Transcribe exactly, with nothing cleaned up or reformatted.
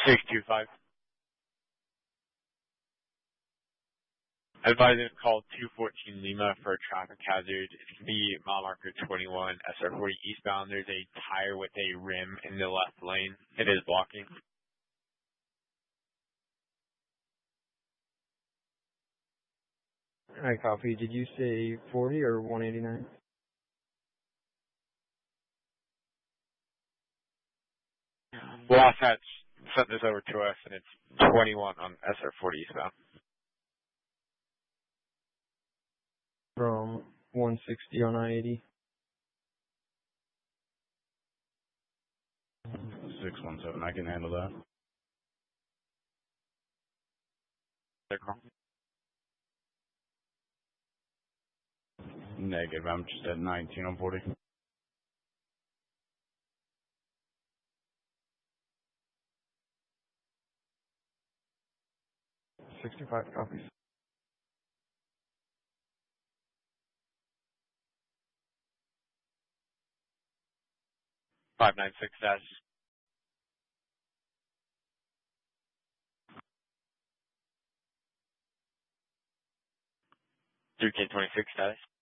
six two five. Advisor call two fourteen Lima for a traffic hazard. It's going to be mile marker twenty-one, S R forty eastbound. There's a tire with a rim in the left lane. It is blocking. I copy. Did you say forty or one eighty-nine? Wasatch sent this over to us, and it's twenty-one on S R forty eastbound. From one sixty on I eighty. six one seven, I can handle that. Negative, I'm just at nineteen on forty. sixty-five copies. five nine six dash. three K twenty-six status.